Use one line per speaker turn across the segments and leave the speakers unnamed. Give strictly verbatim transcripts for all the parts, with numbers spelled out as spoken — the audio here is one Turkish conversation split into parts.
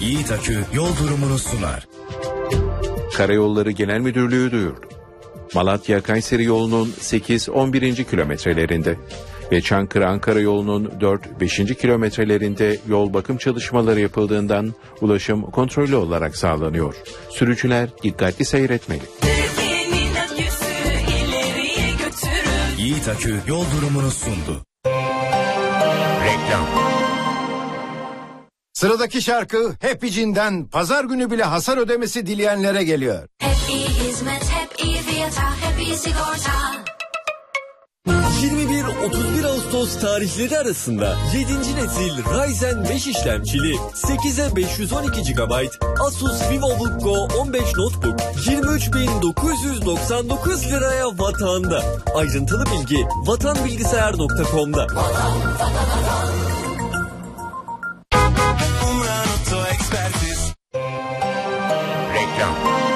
Yiğit Akü yol durumunu sunar.
Karayolları Genel Müdürlüğü duyurdu. Malatya-Kayseri yolunun sekiz on birinci kilometrelerinde ve Çankırı-Ankara yolunun dört beşinci kilometrelerinde yol bakım çalışmaları yapıldığından ulaşım kontrollü olarak sağlanıyor. Sürücüler dikkatli seyretmeli.
Yiğit Akü yol durumunu sundu.
Reklam. Sıradaki şarkı Happy Cin'den pazar günü bile hasar ödemesi dileyenlere geliyor.
Happy hizmet, happy fiyata, happy sigorta.
yirmi bir otuz bir Ağustos tarihleri arasında yedinci nesil Ryzen beş işlemcili sekize beş yüz on iki gigabayt Asus VivoBook Go on beş Notebook yirmi üç bin dokuz yüz doksan dokuz liraya Vatan'da. Ayrıntılı bilgi vatanbilgisayar nokta com'da.
Vatan, vatan, vatan.
Reklam.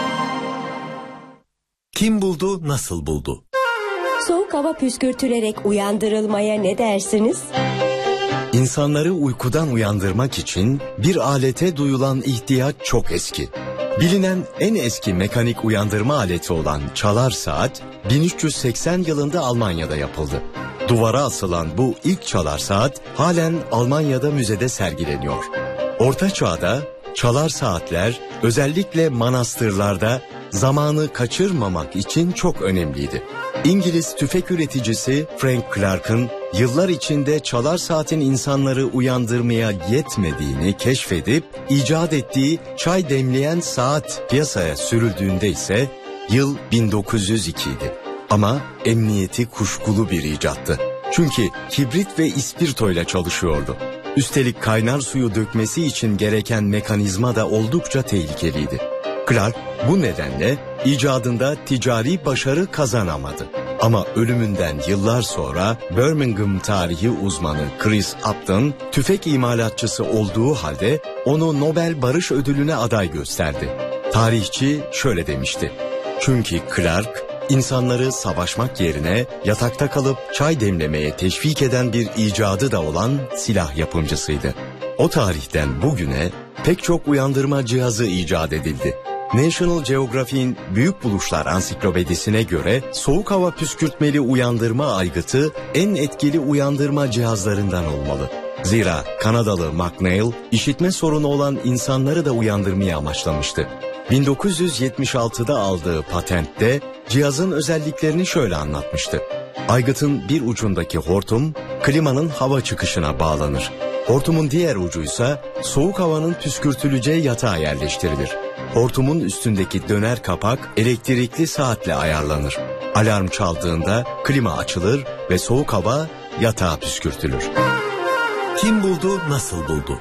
Kim buldu, nasıl buldu?
Soğuk hava püskürtülerek uyandırılmaya ne dersiniz?
İnsanları uykudan uyandırmak için bir alete duyulan ihtiyaç çok eski. Bilinen en eski mekanik uyandırma aleti olan çalar saat bin üç yüz seksen yılında Almanya'da yapıldı. Duvara asılan bu ilk çalar saat halen Almanya'da müzede sergileniyor. Orta Çağ'da çalar saatler özellikle manastırlarda zamanı kaçırmamak için çok önemliydi. İngiliz tüfek üreticisi Frank Clark'ın yıllar içinde çalar saatin insanları uyandırmaya yetmediğini keşfedip icat ettiği çay demleyen saat piyasaya sürüldüğünde ise yıl bin dokuz yüz iki idi. Ama emniyeti kuşkulu bir icattı. Çünkü kibrit ve ispirtoyla çalışıyordu. Üstelik kaynar suyu dökmesi için gereken mekanizma da oldukça tehlikeliydi. Clark bu nedenle icadında ticari başarı kazanamadı. Ama ölümünden yıllar sonra Birmingham tarihi uzmanı Chris Upton tüfek imalatçısı olduğu halde onu Nobel Barış Ödülü'ne aday gösterdi. Tarihçi şöyle demişti: çünkü Clark insanları savaşmak yerine yatakta kalıp çay demlemeye teşvik eden bir icadı da olan silah yapımcısıydı. O tarihten bugüne pek çok uyandırma cihazı icat edildi. National Geographic'in Büyük Buluşlar Ansiklopedisine göre soğuk hava püskürtmeli uyandırma aygıtı en etkili uyandırma cihazlarından olmalı. Zira Kanadalı McNeil işitme sorunu olan insanları da uyandırmaya amaçlamıştı. bin dokuz yüz yetmiş altıda aldığı patentte cihazın özelliklerini şöyle anlatmıştı. Aygıtın bir ucundaki hortum klimanın hava çıkışına bağlanır. Hortumun diğer ucuysa soğuk havanın püskürtüleceği yatağa yerleştirilir. Hortumun üstündeki döner kapak elektrikli saatle ayarlanır. Alarm çaldığında klima açılır ve soğuk hava yatağa püskürtülür.
Kim buldu, nasıl buldu?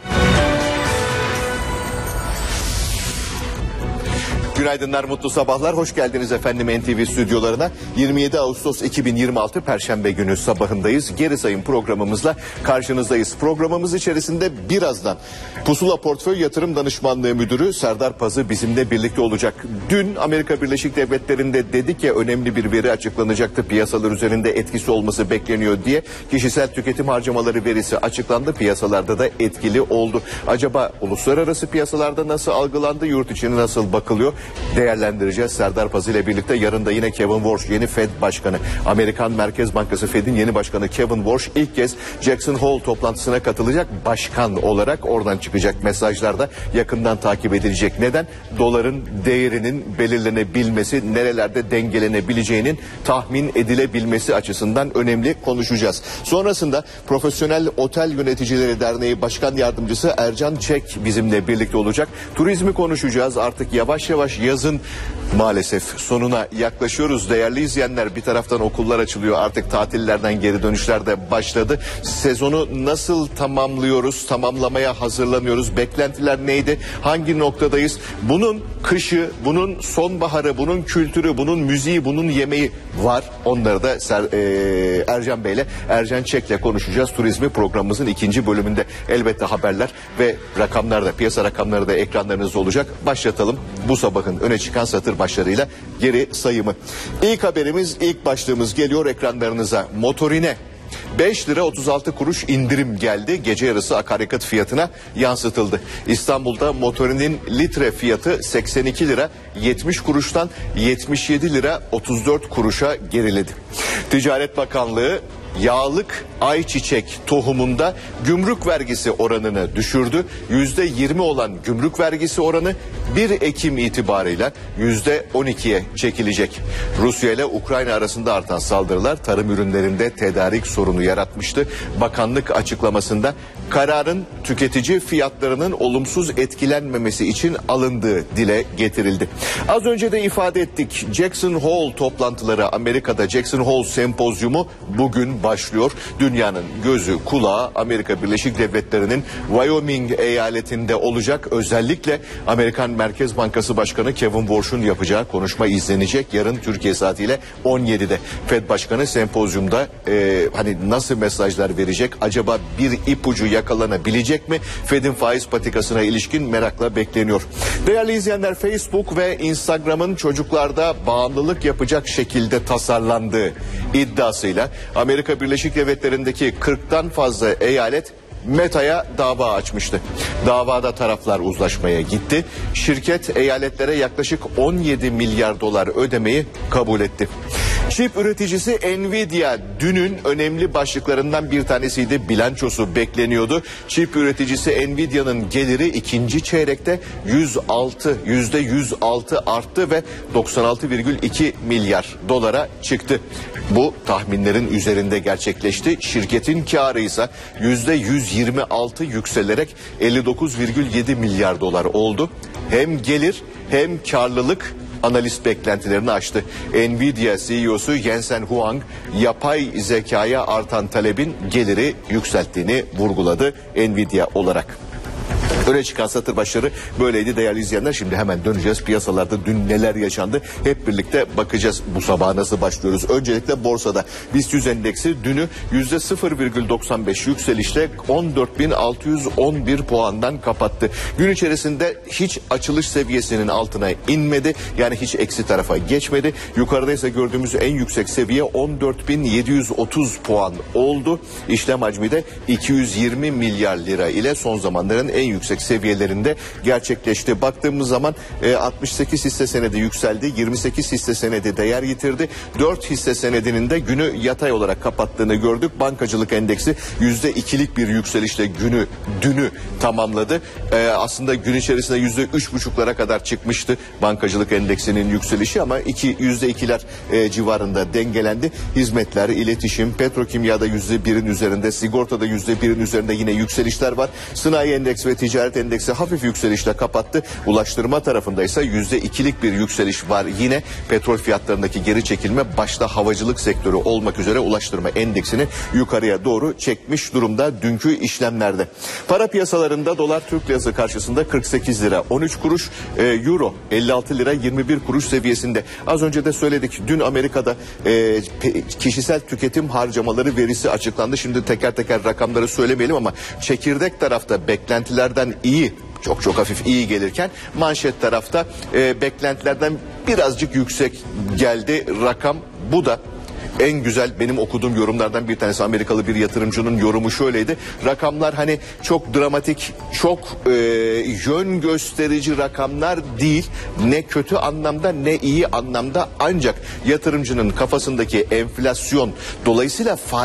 Günaydınlar, mutlu sabahlar. Hoş geldiniz efendim N T V stüdyolarına. yirmi yedi Ağustos iki bin yirmi altı Perşembe günü sabahındayız. Geri sayım programımızla karşınızdayız. Programımız içerisinde birazdan Pusula Portföy Yatırım Danışmanlığı Müdürü Serdar Pazı bizimle birlikte olacak. Dün Amerika Birleşik Devletleri'nde dedik ya, önemli bir veri açıklanacaktı. Piyasalar üzerinde etkisi olması bekleniyor diye. Kişisel tüketim harcamaları verisi açıklandı. Piyasalarda da etkili oldu. Acaba uluslararası piyasalarda nasıl algılandı? Yurt içine nasıl bakılıyor? Değerlendireceğiz Serdar Pazı ile birlikte. Yarın da yine Kevin Warsh, yeni Fed Başkanı, Amerikan Merkez Bankası Fed'in yeni başkanı Kevin Warsh ilk kez Jackson Hole toplantısına katılacak başkan olarak. Oradan çıkacak mesajlar da yakından takip edilecek. Neden? Doların değerinin belirlenebilmesi, nerelerde dengelenebileceğinin tahmin edilebilmesi açısından önemli, konuşacağız. Sonrasında Profesyonel Otel Yöneticileri Derneği Başkan Yardımcısı Ercan Çek bizimle birlikte olacak. Turizmi konuşacağız. Artık yavaş yavaş yazın maalesef sonuna yaklaşıyoruz değerli izleyenler. Bir taraftan okullar açılıyor, artık tatillerden geri dönüşler de başladı. Sezonu nasıl tamamlıyoruz, tamamlamaya hazırlanıyoruz, beklentiler neydi, hangi noktadayız? Bunun kışı, bunun sonbaharı, bunun kültürü, bunun müziği, bunun yemeği var. Onları da Ser, e, Ercan Bey'le, Ercan Çek'le konuşacağız. Turizmi programımızın ikinci bölümünde elbette haberler ve rakamlar da, piyasa rakamları da ekranlarınızda olacak. Başlatalım bu sabahın öne çıkan satır başlarıyla geri sayımı. İlk haberimiz, ilk başlığımız geliyor ekranlarınıza. Motorine beş lira otuz altı kuruş indirim geldi. Gece yarısı akaryakıt fiyatına yansıtıldı. İstanbul'da motorinin litre fiyatı seksen iki lira yetmiş kuruştan yetmiş yedi lira otuz dört kuruşa geriledi. Ticaret Bakanlığı yağlık ayçiçek tohumunda gümrük vergisi oranını düşürdü. yüzde yirmi olan gümrük vergisi oranı bir Ekim itibarıyla yüzde on ikiye çekilecek. Rusya ile Ukrayna arasında artan saldırılar tarım ürünlerinde tedarik sorunu yaratmıştı. Bakanlık açıklamasında kararın tüketici fiyatlarının olumsuz etkilenmemesi için alındığı dile getirildi. Az önce de ifade ettik. Jackson Hole toplantıları, Amerika'da Jackson Hole sempozyumu bugün başlıyor. Dünyanın gözü kulağı Amerika Birleşik Devletleri'nin Wyoming eyaletinde olacak. Özellikle Amerikan Merkez Bankası Başkanı Kevin Warsh'un yapacağı konuşma izlenecek. Yarın Türkiye saatiyle on yedide. Fed Başkanı sempozyumda e, hani nasıl mesajlar verecek? Acaba bir ipucu yakalanabilecek mi? Fed'in faiz patikasına ilişkin merakla bekleniyor. Değerli izleyenler, Facebook ve Instagram'ın çocuklarda bağımlılık yapacak şekilde tasarlandığı iddiasıyla Amerika Birleşik Devletleri'ndeki kırktan fazla eyalet Meta'ya dava açmıştı. Davada taraflar uzlaşmaya gitti. Şirket eyaletlere yaklaşık on yedi milyar dolar ödemeyi kabul etti. Çip üreticisi Nvidia dünün önemli başlıklarından bir tanesiydi. Bilançosu bekleniyordu. Çip üreticisi Nvidia'nın geliri ikinci çeyrekte yüz altı yüzde yüz altı arttı ve doksan altı virgül iki milyar dolara çıktı. Bu tahminlerin üzerinde gerçekleşti. Şirketin karı ise yüzde yüz yirmi altı yükselerek elli dokuz virgül yedi milyar dolar oldu. Hem gelir hem karlılık analist beklentilerini aştı. Nvidia C E O'su Jensen Huang, yapay zekaya artan talebin geliri yükselttiğini vurguladı Nvidia olarak. Öne çıkan satır başları böyleydi değerli izleyenler. Şimdi hemen döneceğiz. Piyasalarda dün neler yaşandı hep birlikte bakacağız. Bu sabah nasıl başlıyoruz? Öncelikle borsada BIST yüz endeksi dünü yüzde sıfır virgül doksan beş yükselişle on dört bin altı yüz on bir puandan kapattı. Gün içerisinde hiç açılış seviyesinin altına inmedi. Yani hiç eksi tarafa geçmedi. Yukarıda ise gördüğümüz en yüksek seviye on dört bin yedi yüz otuz puan oldu. İşlem hacmi de iki yüz yirmi milyar lira ile son zamanların en yüksek seviyelerinde gerçekleşti. Baktığımız zaman e, altmış sekiz hisse senedi yükseldi. yirmi sekiz hisse senedi değer yitirdi. dört hisse senedinin de günü yatay olarak kapattığını gördük. Bankacılık endeksi yüzde ikilik bir yükselişle günü dünü tamamladı. E, aslında gün içerisinde yüzde üç buçuklara kadar çıkmıştı bankacılık endeksinin yükselişi ama iki yüzde ikiler e, civarında dengelendi. Hizmetler, iletişim, petrokimyada yüzde birin üzerinde, sigortada yüzde birin üzerinde yine yükselişler var. Sanayi endeks ve ticaret endeksi hafif yükselişle kapattı. Ulaştırma tarafında ise yüzde ikilik bir yükseliş var. Yine petrol fiyatlarındaki geri çekilme başta havacılık sektörü olmak üzere ulaştırma endeksini yukarıya doğru çekmiş durumda dünkü işlemlerde. Para piyasalarında dolar Türk lirası karşısında kırk sekiz lira on üç kuruş, e, euro elli altı lira yirmi bir kuruş seviyesinde. Az önce de söyledik. Dün Amerika'da e, kişisel tüketim harcamaları verisi açıklandı. Şimdi teker teker rakamları söylemeyelim ama çekirdek tarafta beklentilerden iyi, çok çok hafif iyi gelirken manşet tarafta e, beklentilerden birazcık yüksek geldi rakam. Bu da en güzel benim okuduğum yorumlardan bir tanesi. Amerikalı bir yatırımcının yorumu şöyleydi. Rakamlar hani çok dramatik, çok e, yön gösterici rakamlar değil. Ne kötü anlamda ne iyi anlamda, ancak yatırımcının kafasındaki enflasyon dolayısıyla faiz